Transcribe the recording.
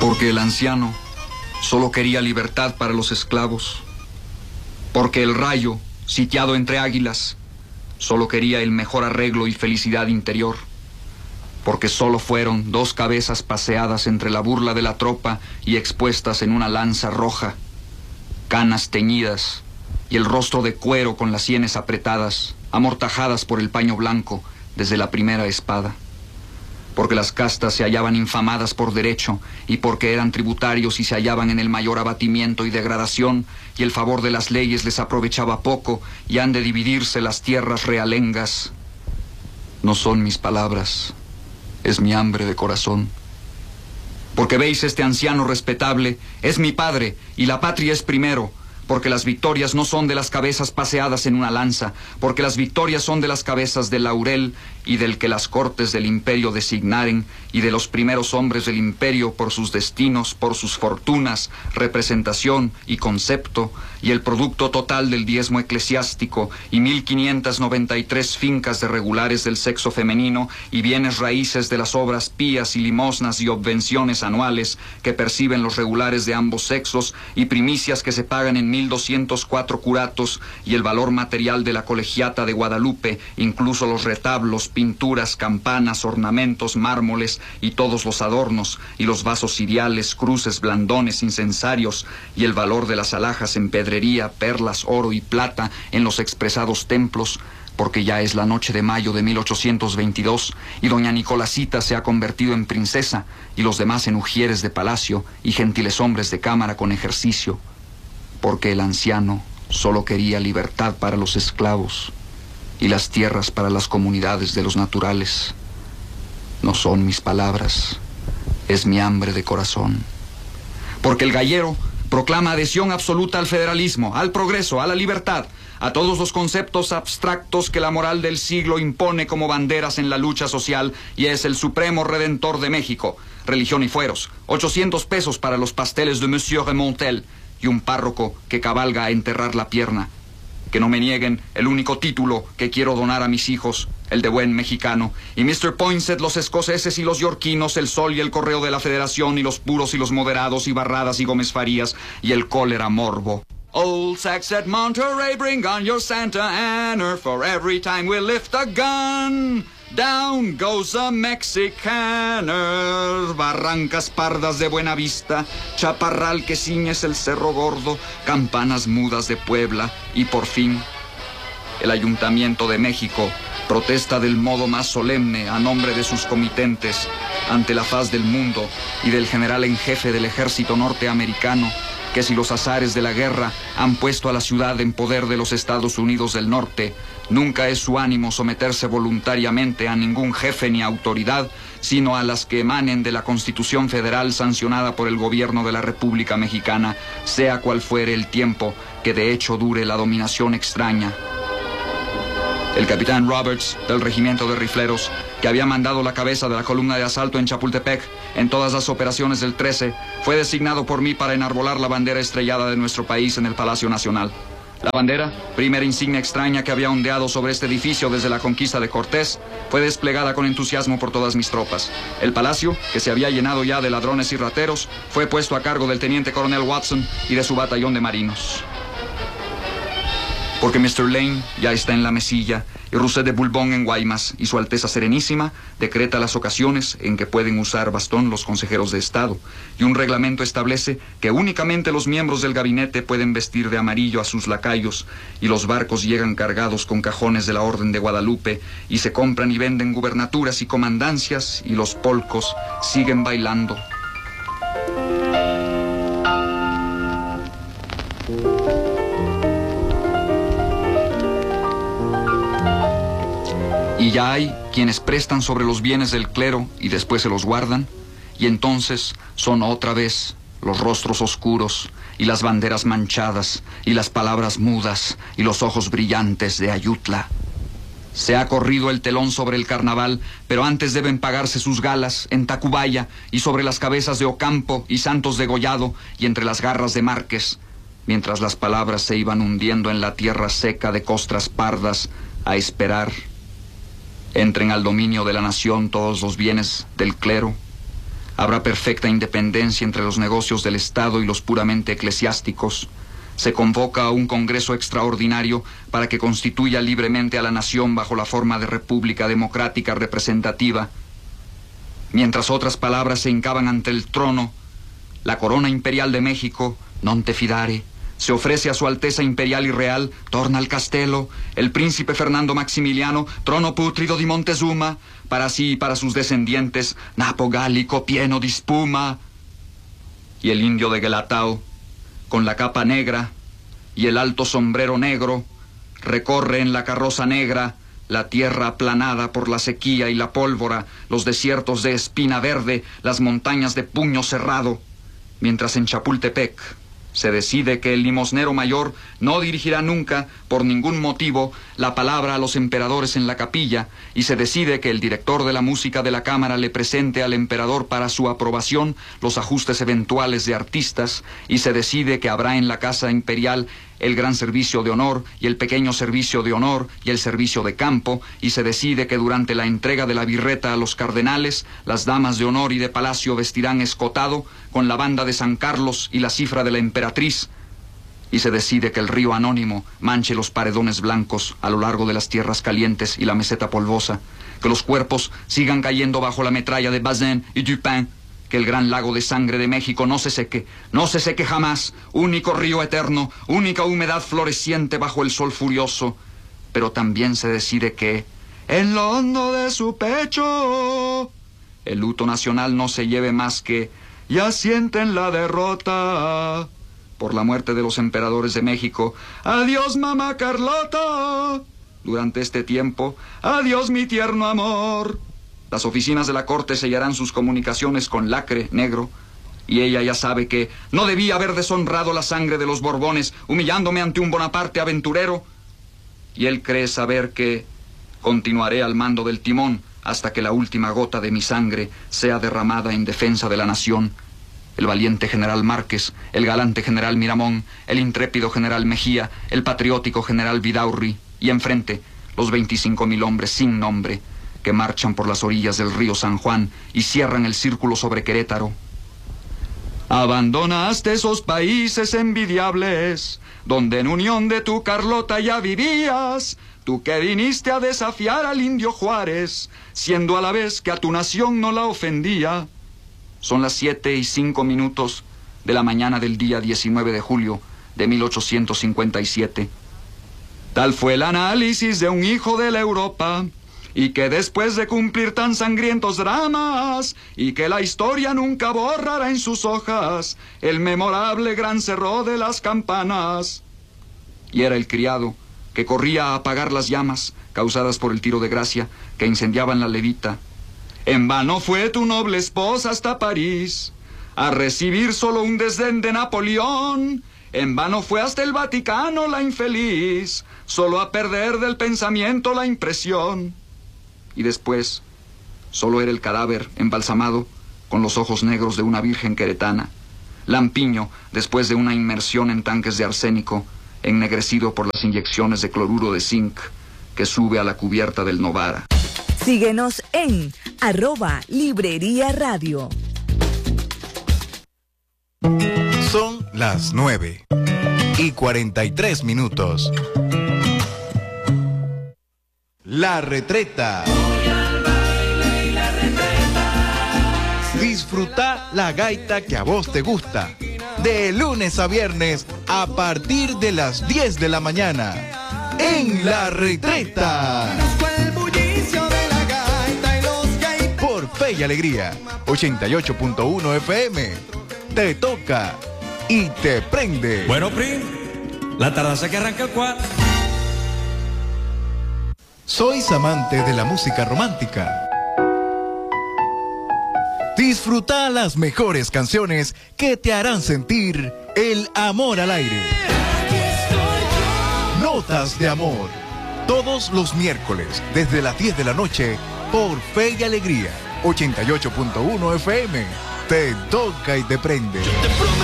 Porque el anciano solo quería libertad para los esclavos. Porque el rayo, sitiado entre águilas, solo quería el mejor arreglo y felicidad interior. Porque solo fueron 2 cabezas paseadas entre la burla de la tropa y expuestas en una lanza roja, canas teñidas y el rostro de cuero con las sienes apretadas, amortajadas por el paño blanco desde la primera espada. Porque las castas se hallaban infamadas por derecho y porque eran tributarios y se hallaban en el mayor abatimiento y degradación, y el favor de las leyes les aprovechaba poco, y han de dividirse las tierras realengas. No son mis palabras, es mi hambre de corazón. Porque veis, este anciano respetable es mi padre, y la patria es primero. Porque las victorias no son de las cabezas paseadas en una lanza, porque las victorias son de las cabezas del laurel y del que las cortes del imperio designaren, y de los primeros hombres del imperio por sus destinos, por sus fortunas, representación y concepto, y el producto total del diezmo eclesiástico, y 1593 fincas de regulares del sexo femenino, y bienes raíces de las obras pías y limosnas y obvenciones anuales que perciben los regulares de ambos sexos, y primicias que se pagan en 1204 curatos, y el valor material de la colegiata de Guadalupe, incluso los retablos, pinturas, campanas, ornamentos, mármoles y todos los adornos, y los vasos ciriales, cruces, blandones, incensarios, y el valor de las alhajas en pedrería, perlas, oro y plata en los expresados templos, porque ya es la noche de mayo de 1822, y doña Nicolásita se ha convertido en princesa, y los demás en ujieres de palacio y gentiles hombres de cámara con ejercicio. Porque el anciano solo quería libertad para los esclavos y las tierras para las comunidades de los naturales. No son mis palabras, es mi hambre de corazón. Porque el gallero proclama adhesión absoluta al federalismo, al progreso, a la libertad, a todos los conceptos abstractos que la moral del siglo impone como banderas en la lucha social, y es el supremo redentor de México. Religión y fueros, 800 pesos para los pasteles de Monsieur Remontel, y un párroco que cabalga a enterrar la pierna. Que no me nieguen el único título que quiero donar a mis hijos, el de buen mexicano, y Mr. Poinsett, los escoceses y los yorquinos, el Sol y el Correo de la Federación, y los puros y los moderados, y Barradas y Gómez Farías, y el cólera morbo. Old Sax at Monterey, bring on your Santa Ana, for every time we lift a gun, down goes a Mexicaner. Barrancas pardas de Buenavista, chaparral que ciñes el Cerro Gordo, campanas mudas de Puebla, y por fin, el Ayuntamiento de México protesta del modo más solemne a nombre de sus comitentes ante la faz del mundo y del general en jefe del ejército norteamericano, que si los azares de la guerra han puesto a la ciudad en poder de los Estados Unidos del Norte, nunca es su ánimo someterse voluntariamente a ningún jefe ni autoridad, sino a las que emanen de la Constitución Federal sancionada por el gobierno de la República Mexicana, sea cual fuere el tiempo que de hecho dure la dominación extraña. El capitán Roberts, del regimiento de rifleros, que había mandado la cabeza de la columna de asalto en Chapultepec en todas las operaciones del 13, fue designado por mí para enarbolar la bandera estrellada de nuestro país en el Palacio Nacional. La bandera, primera insignia extraña que había ondeado sobre este edificio desde la conquista de Cortés, fue desplegada con entusiasmo por todas mis tropas. El palacio, que se había llenado ya de ladrones y rateros, fue puesto a cargo del teniente coronel Watson y de su batallón de marinos. Porque Mr. Lane ya está en la mesilla, y Rousset de Boulbon en Guaymas, y Su Alteza Serenísima decreta las ocasiones en que pueden usar bastón los consejeros de Estado, y un reglamento establece que únicamente los miembros del gabinete pueden vestir de amarillo a sus lacayos, y los barcos llegan cargados con cajones de la Orden de Guadalupe, y se compran y venden gubernaturas y comandancias, y los polcos siguen bailando. Y ya hay quienes prestan sobre los bienes del clero y después se los guardan, y entonces son otra vez los rostros oscuros y las banderas manchadas y las palabras mudas y los ojos brillantes de Ayutla. Se ha corrido el telón sobre el carnaval, pero antes deben pagarse sus galas en Tacubaya y sobre las cabezas de Ocampo y Santos degollado y entre las garras de Márquez, mientras las palabras se iban hundiendo en la tierra seca de costras pardas a esperar. Entren al dominio de la nación todos los bienes del clero, Habrá perfecta independencia entre los negocios del Estado y los puramente eclesiásticos. Se convoca a un Congreso extraordinario para que constituya libremente a la nación bajo la forma de república democrática representativa. Mientras otras palabras se hincaban ante el trono, la corona imperial de México, non te fidare, se ofrece a su Alteza Imperial y Real, torna al Castelo, el príncipe Fernando Maximiliano, trono pútrido di Montezuma, para sí y para sus descendientes, napo gálico pieno di spuma. Y el indio de Guelatao, con la capa negra y el alto sombrero negro, recorre en la carroza negra la tierra aplanada por la sequía y la pólvora, los desiertos de espina verde, las montañas de puño cerrado, mientras en Chapultepec se decide que el limosnero mayor no dirigirá nunca, por ningún motivo, la palabra a los emperadores en la capilla, y se decide que el director de la música de la Cámara le presente al emperador para su aprobación los ajustes eventuales de artistas, y se decide que habrá en la Casa Imperial el gran servicio de honor y el pequeño servicio de honor y el servicio de campo, y se decide que durante la entrega de la birreta a los cardenales, las damas de honor y de palacio vestirán escotado con la banda de San Carlos y la cifra de la emperatriz, y se decide que el río Anónimo manche los paredones blancos a lo largo de las tierras calientes y la meseta polvosa, que los cuerpos sigan cayendo bajo la metralla de Bazin y Dupin, que el gran lago de sangre de México no se seque jamás, único río eterno, única humedad floreciente bajo el sol furioso. Pero también se decide que, en lo hondo de su pecho, el luto nacional no se lleve más que, ya sienten la derrota, por la muerte de los emperadores de México. Adiós, mamá Carlota. Durante este tiempo, adiós, mi tierno amor. Las oficinas de la corte sellarán sus comunicaciones con lacre negro, y ella ya sabe que no debía haber deshonrado la sangre de los Borbones, humillándome ante un Bonaparte aventurero, y él cree saber que continuaré al mando del timón hasta que la última gota de mi sangre sea derramada en defensa de la nación. El valiente general Márquez, el galante general Miramón, el intrépido general Mejía, el patriótico general Vidaurri, y enfrente los 25,000 hombres sin nombre que marchan por las orillas del río San Juan y cierran el círculo sobre Querétaro. Abandonaste esos países envidiables, donde en unión de tu Carlota ya vivías, tú que viniste a desafiar al indio Juárez, siendo a la vez que a tu nación no la ofendía. Son las 7:05 de la mañana del día 19 de julio de 1857. Tal fue el análisis de un hijo de la Europa, y que después de cumplir tan sangrientos dramas, y que la historia nunca borrará en sus hojas, el memorable gran cerro de las campanas. Y era el criado que corría a apagar las llamas causadas por el tiro de gracia que incendiaban la levita. En vano fue tu noble esposa hasta París, a recibir solo un desdén de Napoleón. En vano fue hasta el Vaticano la infeliz, solo a perder del pensamiento la impresión. Y después, solo era el cadáver embalsamado con los ojos negros de una virgen queretana, lampiño después de una inmersión en tanques de arsénico, ennegrecido por las inyecciones de cloruro de zinc que sube a la cubierta del Novara. Síguenos en @Librería Radio. Son las 9:43. La Retreta. Disfruta la gaita que a vos te gusta. De lunes a viernes a partir de las 10 de la mañana. En La Retreta. Por Fe y Alegría. 88.1 FM. Te toca y te prende. Bueno, Prim, la tardanza que arranca el 4. ¿Sois amante de la música romántica? Disfruta las mejores canciones que te harán sentir el amor al aire. Notas de amor. Todos los miércoles, desde las 10 de la noche, por Fe y Alegría. 88.1 FM. Te toca y te prende.